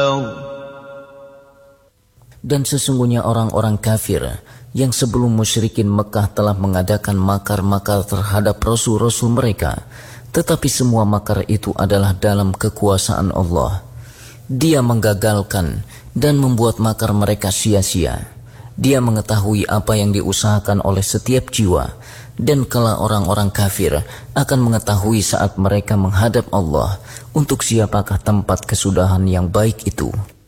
Dan sesungguhnya orang-orang kafir yang sebelum musyrikin Mekah telah mengadakan makar-makar terhadap rasul-rasul mereka, tetapi semua makar itu adalah dalam kekuasaan Allah. Dia menggagalkan dan membuat makar mereka sia-sia. Dia mengetahui apa yang diusahakan oleh setiap jiwa, dan kelak orang-orang kafir akan mengetahui saat mereka menghadap Allah untuk siapakah tempat kesudahan yang baik itu.